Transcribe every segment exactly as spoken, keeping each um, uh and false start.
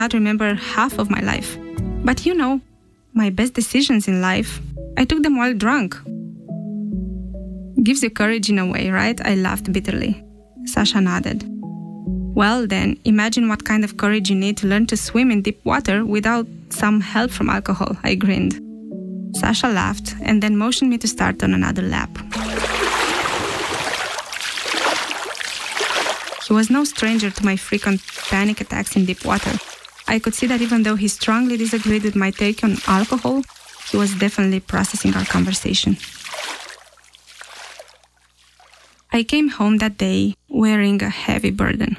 not remember half of my life. But you know, my best decisions in life, I took them while drunk. Gives you courage in a way, right? I laughed bitterly. Sasha nodded. Well then, imagine what kind of courage you need to learn to swim in deep water without some help from alcohol, I grinned. Sasha laughed and then motioned me to start on another lap. He was no stranger to my frequent panic attacks in deep water. I could see that even though he strongly disagreed with my take on alcohol, he was definitely processing our conversation. I came home that day wearing a heavy burden.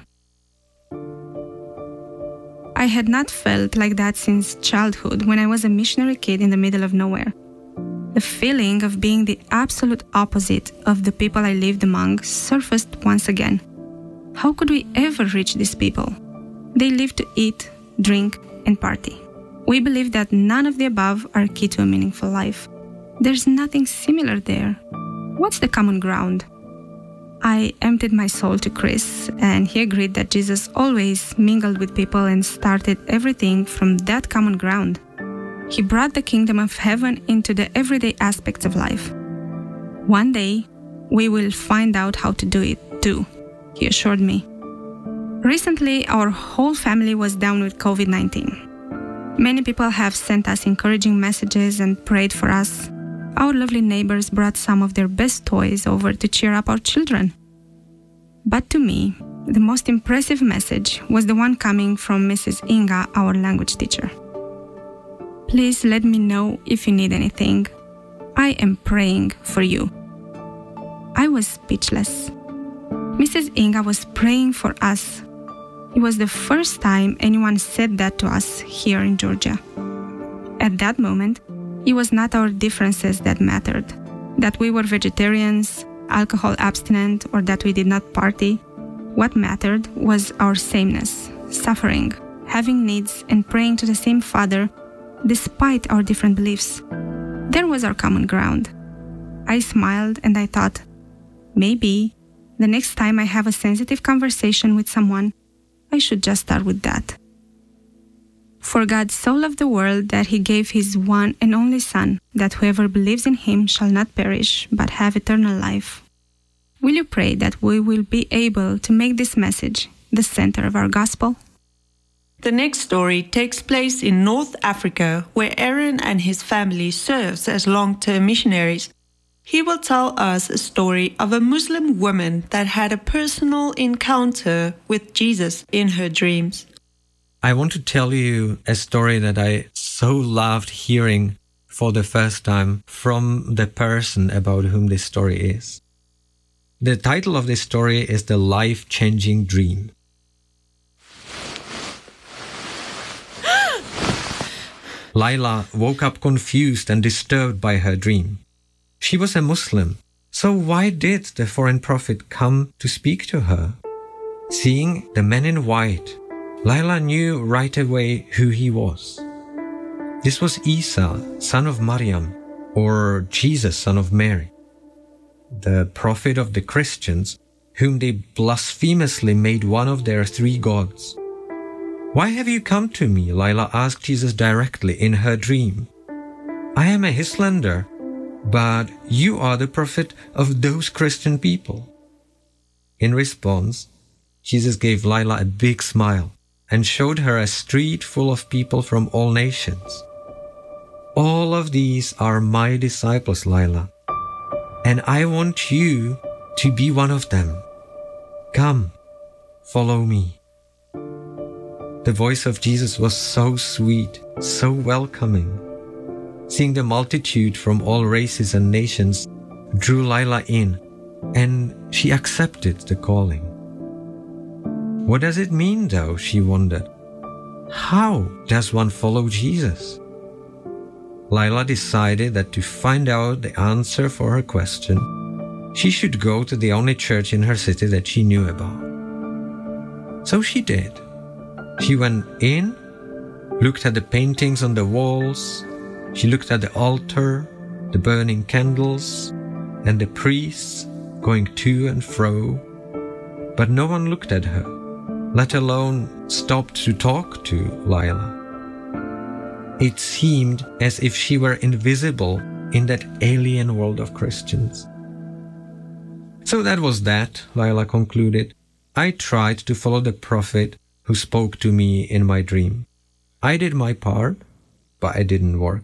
I had not felt like that since childhood, when I was a missionary kid in the middle of nowhere. The feeling of being the absolute opposite of the people I lived among surfaced once again. How could we ever reach these people? They live to eat, drink, and party. We believe that none of the above are key to a meaningful life. There's nothing similar there. What's the common ground? I emptied my soul to Chris, and he agreed that Jesus always mingled with people and started everything from that common ground. He brought the kingdom of heaven into the everyday aspects of life. One day, we will find out how to do it too, he assured me. Recently, our whole family was down with covid nineteen. Many people have sent us encouraging messages and prayed for us. Our lovely neighbors brought some of their best toys over to cheer up our children. But to me, the most impressive message was the one coming from Missus Inga, our language teacher. Please let me know if you need anything. I am praying for you. I was speechless. Missus Inga was praying for us. It was the first time anyone said that to us here in Georgia. At that moment, it was not our differences that mattered, that we were vegetarians, alcohol abstinent, or that we did not party. What mattered was our sameness, suffering, having needs, and praying to the same Father despite our different beliefs. There was our common ground. I smiled and I thought, maybe the next time I have a sensitive conversation with someone, I should just start with that. For God so loved the world that he gave his one and only Son, that whoever believes in him shall not perish, but have eternal life. Will you pray that we will be able to make this message the center of our gospel? The next story takes place in North Africa, where Aaron and his family serves as long-term missionaries. He will tell us a story of a Muslim woman that had a personal encounter with Jesus in her dreams. I want to tell you a story that I so loved hearing for the first time from the person about whom this story is. The title of this story is The Life-Changing Dream. Laila woke up confused and disturbed by her dream. She was a Muslim, so why did the foreign prophet come to speak to her? Seeing the man in white, Laila knew right away who he was. This was Isa, son of Maryam, or Jesus, son of Mary, the prophet of the Christians, whom they blasphemously made one of their three gods. Why have you come to me? Laila asked Jesus directly in her dream. I am a Islander, but you are the prophet of those Christian people. In response, Jesus gave Laila a big smile and showed her a street full of people from all nations. All of these are my disciples, Laila, and I want you to be one of them. Come, follow me. The voice of Jesus was so sweet, so welcoming. Seeing the multitude from all races and nations drew Laila in, and she accepted the calling. What does it mean, though? She wondered. How does one follow Jesus? Laila decided that to find out the answer for her question, she should go to the only church in her city that she knew about. So she did. She went in, looked at the paintings on the walls, she looked at the altar, the burning candles, and the priests going to and fro, but no one looked at her. let alone stopped to talk to Lila. It seemed as if she were invisible in that alien world of Christians. So that was that, Lila concluded. I tried to follow the prophet who spoke to me in my dream. I did my part, but it didn't work.